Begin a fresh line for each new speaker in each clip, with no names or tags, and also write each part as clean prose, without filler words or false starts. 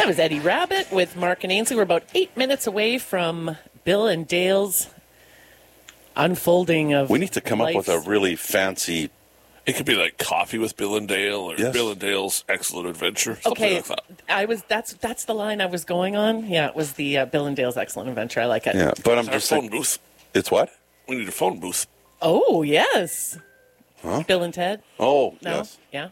That was Eddie Rabbit with Mark and Ainsley. We're about 8 minutes away from Bill and Dale's unfolding of
We need to come up with a really fancy...
It could be like Coffee with Bill and Dale, or
Yes.
Bill and Dale's Excellent Adventure. Something like that.
That's the line I was going on. Yeah, it was the Bill and Dale's Excellent Adventure. I like it.
Yeah, but I'm
Our
just
phone
saying...
booth.
It's what?
We need a phone booth.
Oh, yes.
Huh?
Bill and Ted?
Oh,
No?
yes.
Yeah.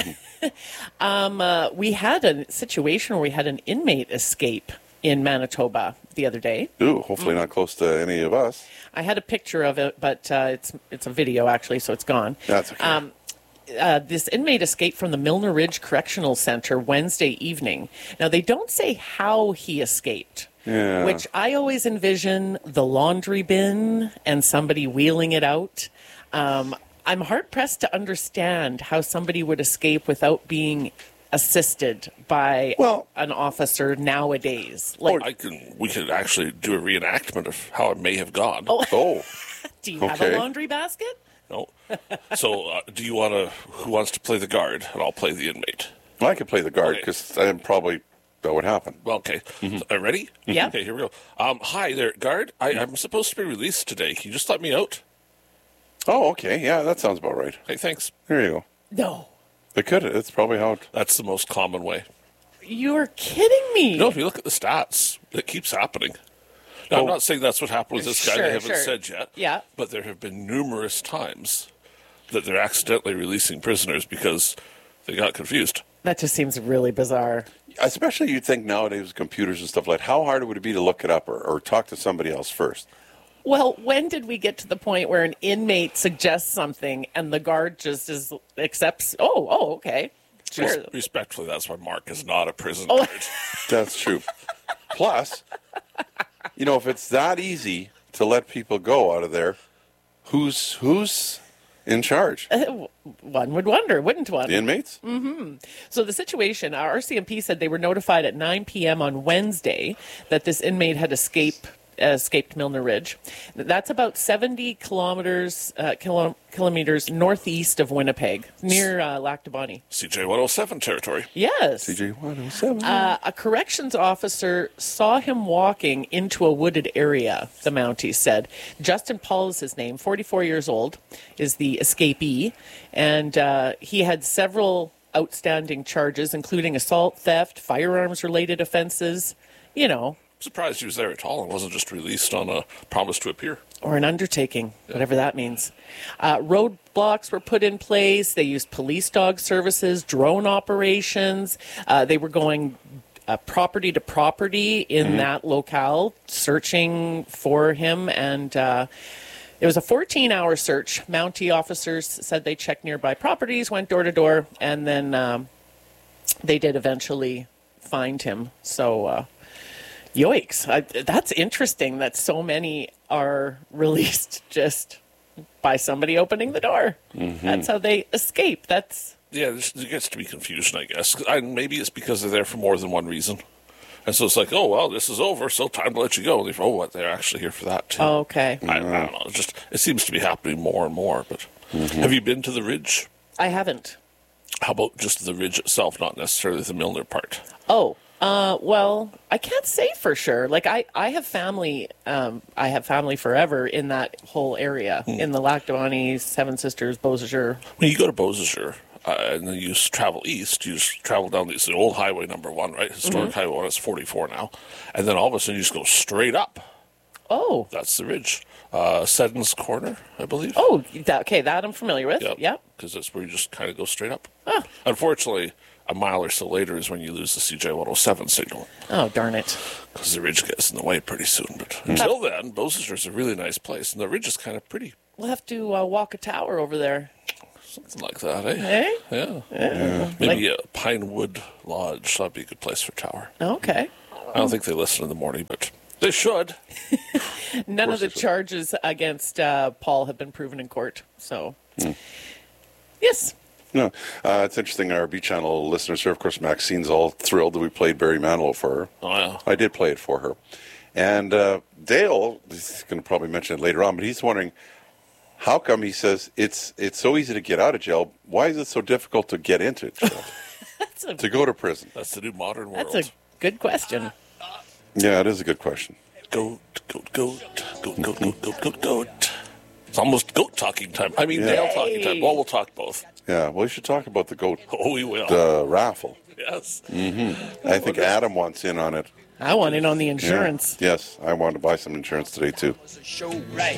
We had a situation where we had an inmate escape in Manitoba the other day.
Ooh, hopefully not close to any of us.
I had a picture of it, but it's a video actually, so it's gone.
That's okay.
This inmate escaped from the Milner Ridge Correctional Center Wednesday evening. Now, they don't say how he escaped,
Yeah.
which I always envision the laundry bin and somebody wheeling it out. I'm hard-pressed to understand how somebody would escape without being assisted by an officer nowadays. Like,
We could actually do a reenactment of how it may have gone.
Oh.
do you have a laundry basket?
No. So, do you want to? Who wants to play the guard? And I'll play the inmate.
I could play the guard because probably that would happen.
Well, okay. So, ready?
Yeah.
Okay, here we go. Hi there, guard. I'm supposed to be released today. Can you just let me out?
Oh, okay. Yeah, that sounds about right.
Hey, thanks.
There you go.
No.
It could. It's probably how it...
That's the most common way.
You're kidding me.
No, if you look at the stats, it keeps happening. Now, I'm not saying that's what happened with this guy. They haven't said yet.
Yeah.
But there have been numerous times that they're accidentally releasing prisoners because they got confused.
That just seems really bizarre.
Especially you'd think nowadays with computers and stuff like that, how hard would it be to look it up or talk to somebody else first?
Well, when did we get to the point where an inmate suggests something and the guard just accepts, okay. Sure.
Respectfully, that's why Mark is not a prison
Oh.
guard.
That's true. Plus, if it's that easy to let people go out of there, who's in charge?
One would wonder, wouldn't one?
The inmates?
So the situation, our RCMP said they were notified at 9 p.m. on Wednesday that this inmate had escaped Milner Ridge. That's about 70 kilometers northeast of Winnipeg, near Lac du Bonny.
CJ 107 territory.
Yes.
CJ 107.
A corrections officer saw him walking into a wooded area, the Mounties said. Justin Paul is his name, 44 years old, is the escapee, and he had several outstanding charges, including assault, theft, firearms-related offenses,
I'm surprised he was there at all and wasn't just released on a promise to appear.
or an undertaking, whatever that means. Roadblocks were put in place. They used police dog services, drone operations. They were going property to property in that locale, searching for him. And it was a 14-hour search. Mountie officers said they checked nearby properties, went door to door, and then they did eventually find him. So... Yoicks. That's interesting that so many are released just by somebody opening the door. That's how they escape.
Yeah, there gets to be confusion, I guess. Maybe it's because they're there for more than one reason. And so it's like, oh, well, this is over, so time to let you go. They're actually here for that, too.
Okay.
I don't know. It seems to be happening more and more. But have you been to the Ridge?
I haven't.
How about just the Ridge itself, not necessarily the Milner part?
Oh, well, I can't say for sure. Like I have family. I have family forever in that whole area, in the Lac du Bonny, Seven Sisters, Beausejour.
When you go to Beausejour, and then you travel east, you just travel down the old highway number 1, right? Historic highway 1, it's 44 now. And then all of a sudden you just go straight up.
Oh.
That's the Ridge. Seddon's Corner, I believe.
Oh, that I'm familiar with. Yep.
Because that's where you just kind of go straight up. Unfortunately, a mile or so later is when you lose the CJ 107 signal.
Oh, darn it.
Because the Ridge gets in the way pretty soon. But until then, Beausejour is a really nice place. And the Ridge is kind of pretty.
We'll have to walk a tower over there.
Something like that, eh? Yeah. Maybe a Pinewood Lodge. That'd be a good place for a tower.
Okay.
I don't think they listen in the morning, but they should.
None of the charges against Paul have been proven in court. So, yes.
No, it's interesting. Our B Channel listeners here, of course, Maxine's all thrilled that we played Barry Manilow for her.
Oh, yeah.
I did play it for her. And Dale, he's going to probably mention it later on, but he's wondering, how come he says it's so easy to get out of jail? Why is it so difficult to get into jail? To go to prison?
That's the new modern world.
That's a Good question.
Yeah, it is a good question.
Goat, goat, goat, goat, goat, goat, goat, goat, goat. It's almost goat talking time. I mean,
Yeah.
Dale talking time. Well, we'll talk both.
Yeah, well, we should talk about the goat
Oh, we will.
raffle.
Yes.
I think Adam wants in on it.
I want in on the
Yeah.
insurance.
Yes, I want to buy some insurance today, too.
Show right.